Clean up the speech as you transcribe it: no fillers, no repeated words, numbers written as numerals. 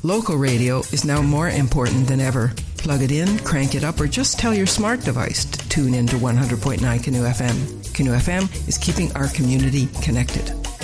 Local radio is now more important than ever. Plug it in, crank it up, or just tell your smart device to tune in to 100.9 Canoe FM. Canoe FM is keeping our community connected.